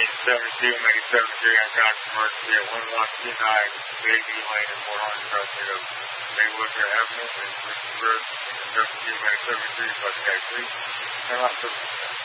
72, make it 73 on controversy at 1129 Baby Lane in Port Orange, South Dakota. Take a look at Avenue and Bruce Road, 72, make it 73, Buckeye Creek, and